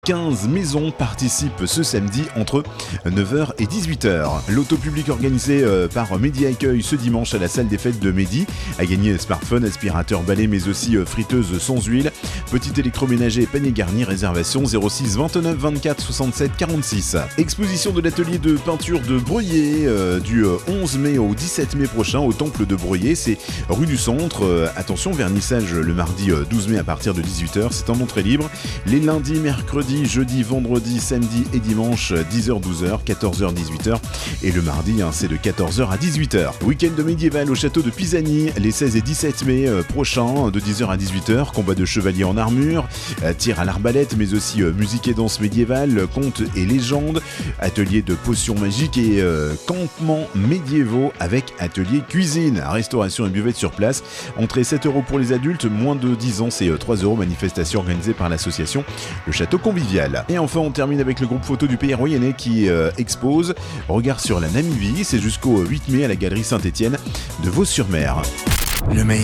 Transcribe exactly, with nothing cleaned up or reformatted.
quinze maisons participent ce samedi entre neuf heures et dix-huit heures. L'auto public organisé par Mehdi Accueil ce dimanche à la salle des fêtes de Mehdi a gagné smartphone, aspirateur, balai mais aussi friteuse sans huile, petit électroménager et panier garni. Réservation zéro six vingt-neuf vingt-quatre soixante-sept quarante-six. Exposition de l'atelier de peinture de Breuillé euh, du onze mai au dix-sept mai prochain au temple de Breuillé, c'est rue du Centre. Euh, attention, vernissage le mardi douze mai à partir de dix-huit heures, c'est en entrée libre. Les lundis, mercredis, jeudi, vendredi, samedi et dimanche, dix heures douze heures, quatorze heures dix-huit heures. Et le mardi, hein, c'est de quatorze heures à dix-huit heures. Week-end médiéval au château de Pisani, les seize et dix-sept mai euh, prochains, de dix heures à dix-huit heures. Combat de chevaliers en armure, euh, tir à l'arbalète, mais aussi euh, musique et danse médiévale, contes et légendes, atelier de potions magiques et euh, campements médiévaux avec atelier cuisine, restauration et buvette sur place. Entrée sept euros pour les adultes, moins de dix ans, c'est euh, trois euros. Manifestation organisée par l'association Le Château Convivial. Et enfin, on termine avec le groupe photo du Pays Royennais qui euh, expose Regard sur la Namibie. C'est jusqu'au huit mai à la galerie Saint-Étienne de Vaux-sur-Mer. Le meilleur